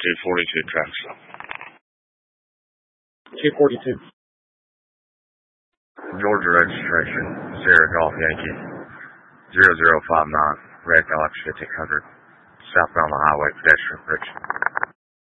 242 traffic stop. 242. Georgia registration, Sierra Golf Yankee, 0059, Red Dodge 1500, southbound the highway, pedestrian bridge.